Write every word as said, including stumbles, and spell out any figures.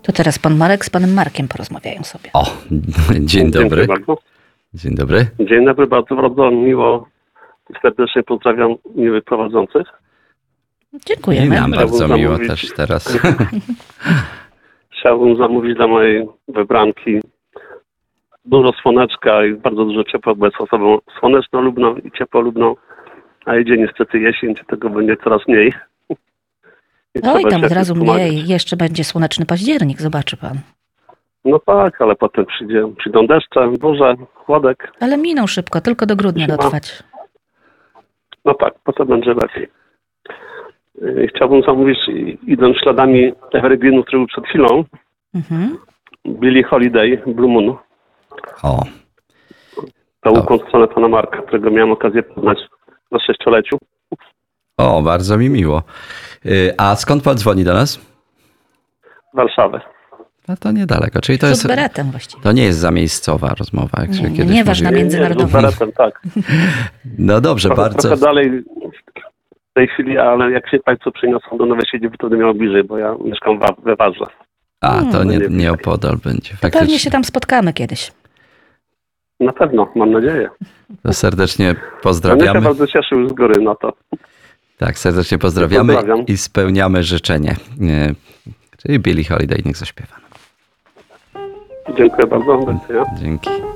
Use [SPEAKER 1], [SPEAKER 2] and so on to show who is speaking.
[SPEAKER 1] To teraz pan Marek z panem Markiem porozmawiają sobie.
[SPEAKER 2] O, dzień dobry.
[SPEAKER 3] Dziękuję bardzo.
[SPEAKER 2] Dzień dobry.
[SPEAKER 3] Dzień dobry, bardzo, bardzo miło. Serdecznie pozdrawiam miłych prowadzących.
[SPEAKER 1] Dziękujemy.
[SPEAKER 2] I nam bardzo
[SPEAKER 3] Chciałbym
[SPEAKER 2] miło
[SPEAKER 3] zamówić-
[SPEAKER 2] też teraz.
[SPEAKER 3] Chciałbym zamówić dla mojej wybranki dużo słoneczka i bardzo dużo ciepła, bo jest osobą słoneczno-lubną i ciepłolubną, a idzie niestety jesień, czy tego będzie coraz mniej. I
[SPEAKER 1] Oj,
[SPEAKER 3] trzeba
[SPEAKER 1] tam
[SPEAKER 3] się
[SPEAKER 1] od razu
[SPEAKER 3] pomagać.
[SPEAKER 1] mniej. Jeszcze będzie słoneczny październik, zobaczy pan.
[SPEAKER 3] No tak, ale potem przyjdzie, przyjdą deszcze, burze, chłodek.
[SPEAKER 1] Ale miną szybko, tylko do grudnia
[SPEAKER 3] Siema.
[SPEAKER 1] dotrwać.
[SPEAKER 3] No tak, potem będzie lepiej. Yy, Chciałbym zamówić, i- idąc śladami evergreenu, który był przed chwilą,
[SPEAKER 1] Mhm.
[SPEAKER 3] Billie Holiday, Blue Moon.
[SPEAKER 2] O,
[SPEAKER 3] To ukłon w stronę pana Marka, którego miałem okazję poznać na sześcioleciu.
[SPEAKER 2] o, bardzo mi miło. Y, A skąd pan dzwoni do nas?
[SPEAKER 3] Warszawy.
[SPEAKER 2] No to niedaleko, czyli to
[SPEAKER 1] To
[SPEAKER 2] jest...
[SPEAKER 1] z beretem właściwie.
[SPEAKER 2] To nie jest zamiejscowa rozmowa, jak się
[SPEAKER 1] Nie, nie,
[SPEAKER 2] kiedyś
[SPEAKER 1] nieważna
[SPEAKER 2] mówiło.
[SPEAKER 1] międzynarodowa.
[SPEAKER 3] Nie, z Beretem, tak.
[SPEAKER 2] No dobrze,
[SPEAKER 3] Trochę,
[SPEAKER 2] bardzo...
[SPEAKER 3] trochę dalej w tej chwili, ale jak się państwo przyniosą do Nowej Siedziby, to będę miał bliżej, bo ja mieszkam wa- we Warze.
[SPEAKER 2] A, to nie,
[SPEAKER 3] Hmm.
[SPEAKER 2] nieopodal będzie
[SPEAKER 1] Pewnie
[SPEAKER 2] faktycznie.
[SPEAKER 1] się tam spotkamy kiedyś.
[SPEAKER 3] Na pewno, mam nadzieję.
[SPEAKER 2] To serdecznie
[SPEAKER 3] Ja mnie się
[SPEAKER 2] pozdrawiamy.
[SPEAKER 3] bardzo cieszył z góry na to.
[SPEAKER 2] Tak, serdecznie pozdrawiamy
[SPEAKER 3] Pozdrawiam.
[SPEAKER 2] i spełniamy życzenie. Nie, czyli Billie Holiday niech zaśpiewa.
[SPEAKER 3] Dziękuję bardzo. Do widzenia.
[SPEAKER 2] Dzięki.